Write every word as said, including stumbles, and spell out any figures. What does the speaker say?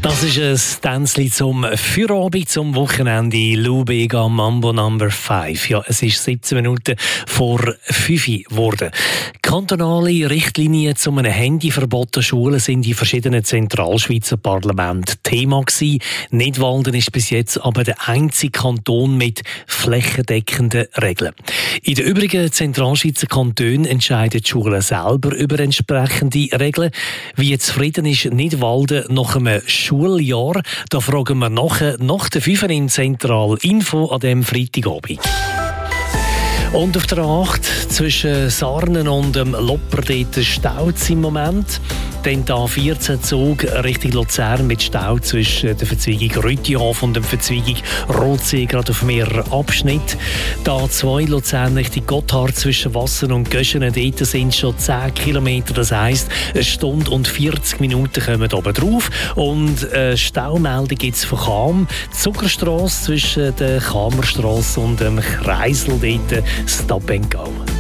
Das ist ein Tänzli zum Feierabend, zum Wochenende. Lubega Mambo Number fünf. Ja, es ist siebzehn Minuten vor fünf Uhr geworden. Kantonale Richtlinien zu einem Handyverbot an Schulen sind in verschiedenen Zentralschweizer Parlamenten Thema gewesen. Nidwalden ist bis jetzt aber der einzige Kanton mit flächendeckenden Regeln. In den übrigen Zentralschweizer Kantonen entscheiden die Schulen selber über entsprechende Regeln. Wie zufrieden ist Nidwalden nach einem Schuljahr? Da fragen wir nachher nach der fünf in Zentral Info an diesem Freitagabend. Und auf der A acht zwischen Sarnen und dem Lopper dort staut es im Moment. Dann der A vierzehn Zug Richtung Luzern mit Stau zwischen der Verzweigung Rüttihof und der Verzweigung Rotsee, gerade auf mehreren Abschnitten. Der A zwei Luzern Richtung Gotthard zwischen Wassen und Göschenen, dort sind schon zehn Kilometer. Das heisst, eine Stunde und vierzig Minuten kommen oben drauf. Und eine Staumeldung gibt es von Cham. Die Zuckerstrasse zwischen der Kamerstrasse und dem Kreisel dort Stop and Go.